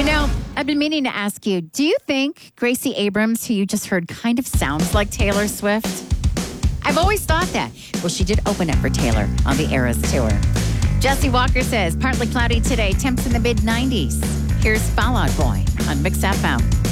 I've been meaning to ask you, do you think Gracie Abrams, who you just heard, kind of sounds like Taylor Swift? I've always thought that. Well, she did open up for Taylor on the Eras Tour. Jesse Walker says, partly cloudy today, temps in the mid-90s. Here's Fall Out Boy on Mix FM.